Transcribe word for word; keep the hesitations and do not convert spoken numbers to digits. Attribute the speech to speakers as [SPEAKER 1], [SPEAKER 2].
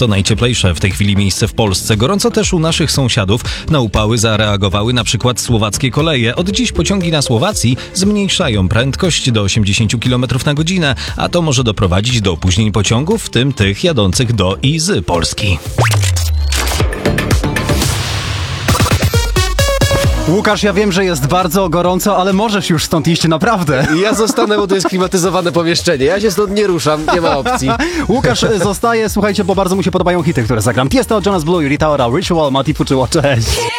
[SPEAKER 1] To najcieplejsze w tej chwili miejsce w Polsce. Gorąco też u naszych sąsiadów. Na upały zareagowały na przykład słowackie koleje. Od dziś pociągi na Słowacji zmniejszają prędkość do osiemdziesiąt kilometrów na godzinę, a to może doprowadzić do opóźnień pociągów, w tym tych jadących do i z Polski.
[SPEAKER 2] Łukasz, ja wiem, że jest bardzo gorąco, ale możesz już stąd iść naprawdę.
[SPEAKER 3] Ja zostanę, bo to jest klimatyzowane pomieszczenie. Ja się stąd nie ruszam, nie ma opcji.
[SPEAKER 2] Łukasz zostaje, słuchajcie, bo bardzo mu się podobają hity, które zagram. Tiesto, Jonas Blue, Rita Ora, Ritual, Mati Fuczyło, cześć.